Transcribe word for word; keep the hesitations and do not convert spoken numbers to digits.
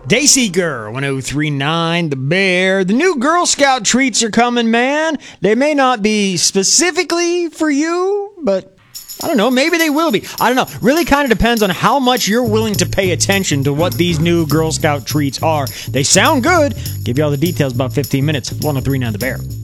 Dayseeker, one oh three point nine, The Bear. The new Girl Scout treats are coming, man. They may not be specifically for you, but I don't know, maybe they will be. I don't know. Really kind of depends on how much you're willing to pay attention to what these new Girl Scout treats are. They sound good. Give you all the details about fifteen minutes. one oh three point nine The Bear.